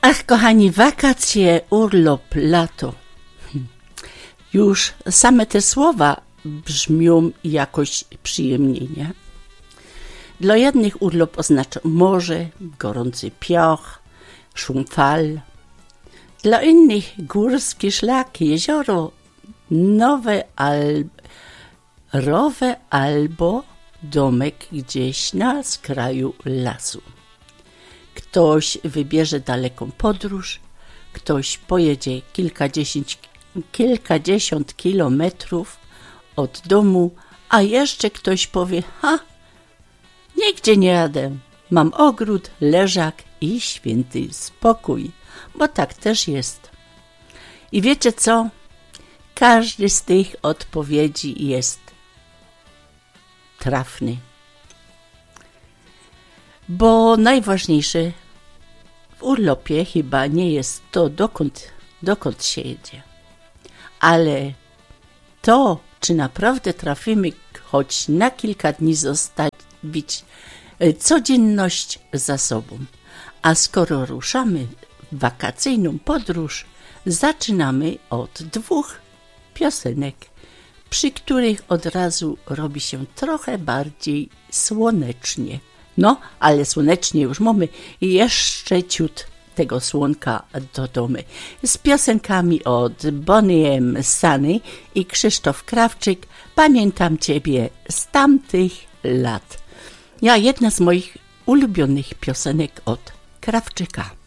Ach, kochani, wakacje, urlop, lato. Już same te słowa brzmią jakoś przyjemniej, nie? Dla jednych urlop oznacza morze, gorący pioch, szum fal. Dla innych górskie szlaki, jezioro, rowe albo domek gdzieś na skraju lasu. Ktoś wybierze daleką podróż, ktoś pojedzie kilkadziesiąt kilometrów od domu, a jeszcze ktoś powie: nigdzie nie jadę, mam ogród, leżak i święty spokój, bo tak też jest. I wiecie co? Każdy z tych odpowiedzi jest trafny. Bo najważniejsze w urlopie chyba nie jest to, dokąd się jedzie, ale to, czy naprawdę trafimy choć na kilka dni zostawić codzienność za sobą. A skoro ruszamy w wakacyjną podróż, zaczynamy od 2 piosenek, przy których od razu robi się trochę bardziej słonecznie. No, ale słonecznie już mamy jeszcze ciut tego słonka dodamy. Z piosenkami od Bonnie M. Sunny i Krzysztof Krawczyk. Pamiętam Ciebie z tamtych lat. Jedna z moich ulubionych piosenek od Krawczyka.